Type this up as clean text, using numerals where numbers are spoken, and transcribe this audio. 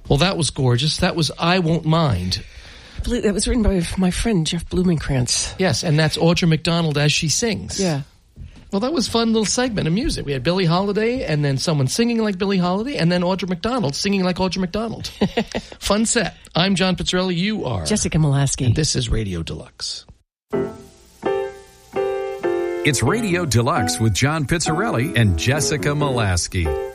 Well, that was gorgeous. That was I Won't Mind. That was written by my friend, Jeff Blumenkrantz. Yes, and that's Audra McDonald as she sings. Yeah. Well, that was a fun little segment of music. We had Billie Holiday, and then someone singing like Billie Holiday, and then Audra McDonald singing like Audra McDonald. Fun set. I'm John Pizzarelli. You are Jessica Molaski. And this is Radio Deluxe. It's Radio Deluxe with John Pizzarelli and Jessica Molaski.